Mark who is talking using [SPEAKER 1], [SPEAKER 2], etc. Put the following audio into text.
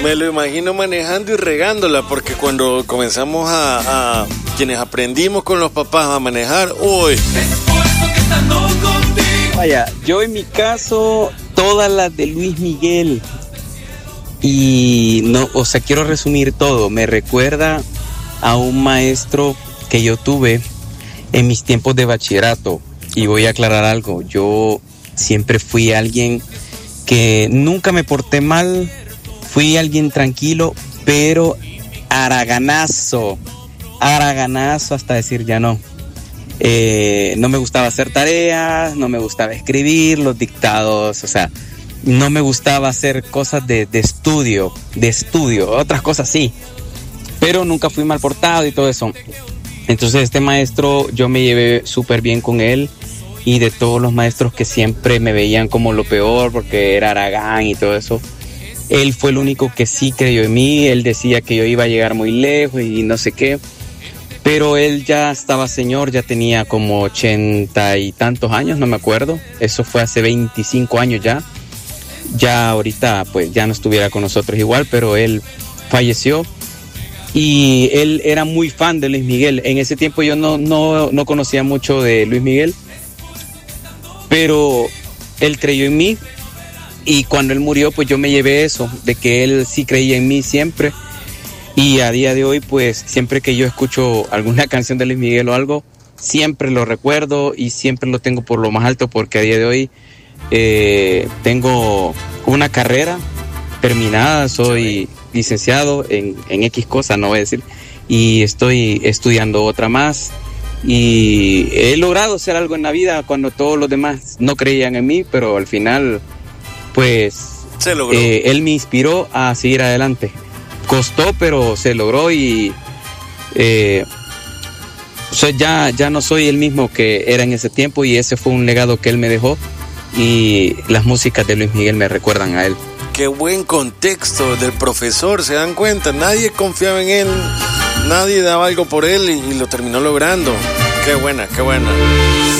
[SPEAKER 1] Me lo imagino manejando y regándola, porque cuando comenzamos a quienes aprendimos con los papás a manejar, uy.
[SPEAKER 2] Vaya, yo en mi caso, todas las de Luis Miguel. Y no, o sea, quiero resumir todo. Me recuerda a un maestro que yo tuve en mis tiempos de bachillerato. Y voy a aclarar algo. Yo siempre fui alguien que nunca me porté mal. Fui alguien tranquilo, pero haraganazo hasta decir ya no. No me gustaba hacer tareas, no me gustaba escribir los dictados, o sea, no me gustaba hacer cosas de estudio, otras cosas sí, pero nunca fui mal portado y todo eso. Entonces este maestro, yo me llevé súper bien con él, y de todos los maestros que siempre me veían como lo peor porque era haragán y todo eso, él fue el único que sí creyó en mí. Él decía que yo iba a llegar muy lejos y no sé qué, pero él ya estaba señor, ya tenía como 80 y tantos años, no me acuerdo. Eso fue hace 25 años ya. Ya ahorita pues ya no estuviera con nosotros igual, pero él falleció. Y él era muy fan de Luis Miguel. En ese tiempo yo no conocía mucho de Luis Miguel, pero él creyó en mí. Y cuando él murió, pues yo me llevé eso, de que él sí creía en mí siempre. Y a día de hoy, pues siempre que yo escucho alguna canción de Luis Miguel o algo, siempre lo recuerdo y siempre lo tengo por lo más alto, porque a día de hoy tengo una carrera terminada, soy licenciado en X cosa, no voy a decir, y estoy estudiando otra más. Y he logrado hacer algo en la vida cuando todos los demás no creían en mí, pero al final pues
[SPEAKER 1] se logró.
[SPEAKER 2] Él me inspiró a seguir adelante. Costó, pero se logró. Y ya no soy el mismo que era en ese tiempo, y ese fue un legado que él me dejó, y las músicas de Luis Miguel me recuerdan a él.
[SPEAKER 1] Qué buen contexto del profesor, se dan cuenta, nadie confiaba en él, nadie daba algo por él y lo terminó logrando. Qué buena.